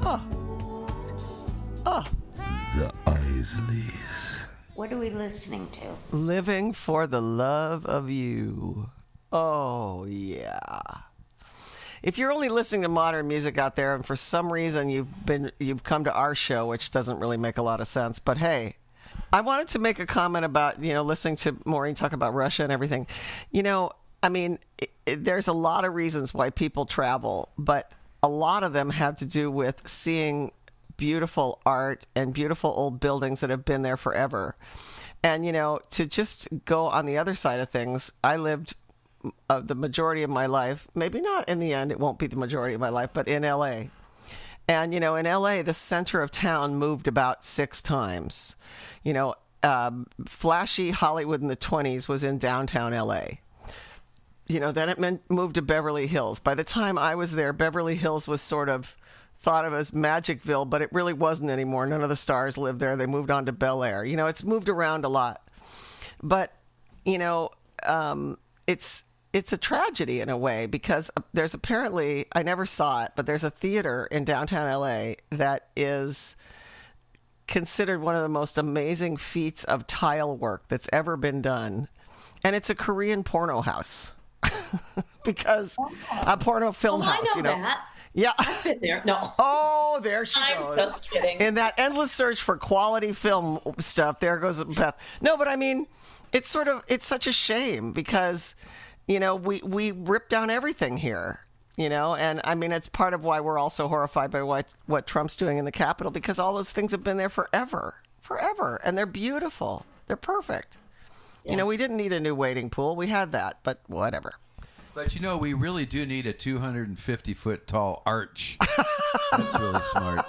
Oh. Oh. The Isleys. What are we listening to? Living for the Love of You. Oh, yeah. If you're only listening to modern music out there and for some reason you've come to our show, which doesn't really make a lot of sense, but hey, I wanted to make a comment about, listening to Maureen talk about Russia and everything. There's a lot of reasons why people travel, but a lot of them have to do with seeing beautiful art and beautiful old buildings that have been there forever. And, to just go on the other side of things, I lived the majority of my life, maybe not in the end, it won't be the majority of my life, but in L.A. And, in L.A., the center of town moved about 6 times. Flashy Hollywood in the 20s was in downtown L.A. Then it moved to Beverly Hills. By the time I was there, Beverly Hills was sort of thought of as Magicville, but it really wasn't anymore. None of the stars lived there. They moved on to Bel Air. It's moved around a lot. But, it's a tragedy in a way because there's apparently, I never saw it, but there's a theater in downtown LA that is considered one of the most amazing feats of tile work that's ever been done. And it's a Korean porno house because a porno film house, I know that. Yeah. I've been there. No. Oh, there she goes. I'm just kidding. In that endless search for quality film stuff, there goes Beth. No, but it's such a shame because we rip down everything here, and it's part of why we're also horrified by what Trump's doing in the Capitol, because all those things have been there forever, and they're beautiful. They're perfect. Yeah. We didn't need a new wading pool. We had that, but whatever. But, we really do need a 250-foot tall arch. That's really smart.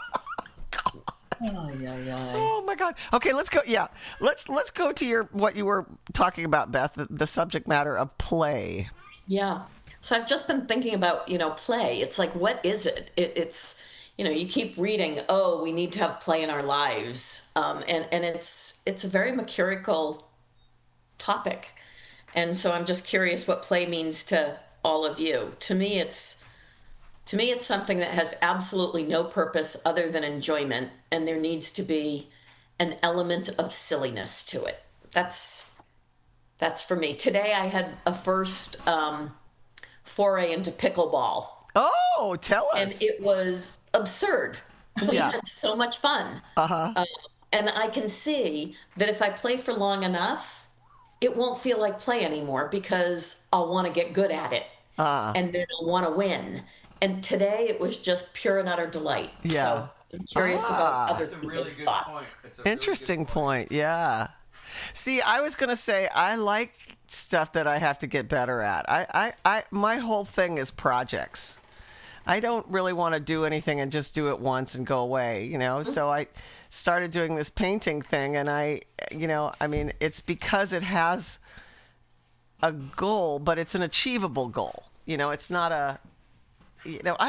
Oh my God. Okay, let's go. Yeah, let's go to what you were talking about, Beth. The subject matter of play. Yeah. So I've just been thinking about play. It's like, what is it? It's you keep reading. Oh, we need to have play in our lives, and it's a very mercurial topic, and so I'm just curious what play means to all of you. To me, it's something that has absolutely no purpose other than enjoyment, and there needs to be an element of silliness to it. That's for me. Today I had a first foray into pickleball. Oh, tell us. And it was absurd. We had so much fun. Uh-huh. And I can see that if I play for long enough, it won't feel like play anymore because I'll want to get good at it. And then I'll want to win. And today it was just pure and utter delight. Yeah. So I'm curious about other people's thoughts. Interesting point. Yeah. See, I was going to say I like stuff that I have to get better at. My whole thing is projects. I don't really want to do anything and just do it once and go away, So I started doing this painting thing, and it's because it has a goal, but it's an achievable goal. It's not I